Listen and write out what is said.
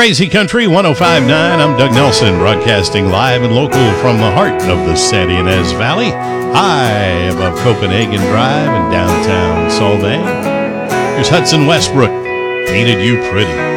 Crazy Country 105.9. I'm Doug Nelson, broadcasting live and local from the heart of the Santa Ynez Valley, high above Copenhagen Drive in downtown Solvang. Here's Hudson Westbrook, Painted You Pretty.